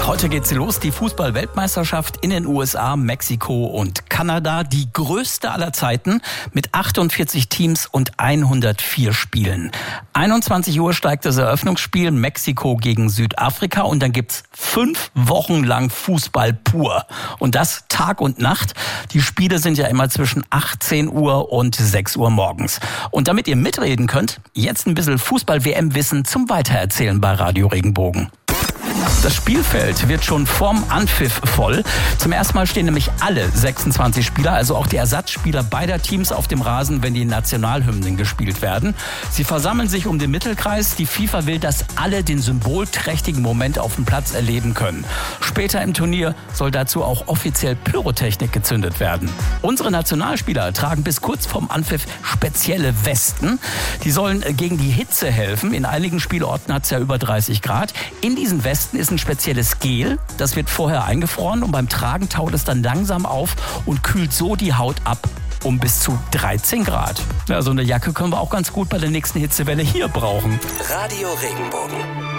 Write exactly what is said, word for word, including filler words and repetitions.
Heute geht sie los, die Fußball-Weltmeisterschaft in den U S A, Mexiko und Kanada. Die größte aller Zeiten mit achtundvierzig Teams und hundertvier Spielen. einundzwanzig Uhr steigt das Eröffnungsspiel, Mexiko gegen Südafrika. Und dann gibt's fünf Wochen lang Fußball pur. Und das Tag und Nacht. Die Spiele sind ja immer zwischen achtzehn Uhr und sechs Uhr morgens. Und damit ihr mitreden könnt, jetzt ein bisschen Fußball-W M-Wissen zum Weitererzählen bei Radio Regenbogen. Das Spielfeld wird schon vorm Anpfiff voll. Zum ersten Mal stehen nämlich alle sechsundzwanzig Spieler, also auch die Ersatzspieler beider Teams auf dem Rasen, wenn die Nationalhymnen gespielt werden. Sie versammeln sich um den Mittelkreis. Die FIFA will, dass alle den symbolträchtigen Moment auf dem Platz erleben können. Später im Turnier soll dazu auch offiziell Pyrotechnik gezündet werden. Unsere Nationalspieler tragen bis kurz vorm Anpfiff spezielle Westen. Die sollen gegen die Hitze helfen. In einigen Spielorten hat es ja über dreißig Grad. In diesen Westen ist ein spezielles Gel, das wird vorher eingefroren und beim Tragen taut es dann langsam auf und kühlt so die Haut ab um bis zu dreizehn Grad. Ja, so eine Jacke können wir auch ganz gut bei der nächsten Hitzewelle hier brauchen. Radio Regenbogen.